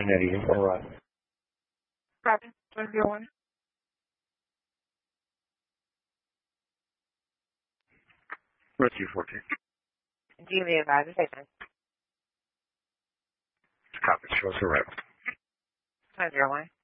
Eddie. All right. Copy. 101. Rescue 14. GMA advisor station. Copy. Show us arrival. 101.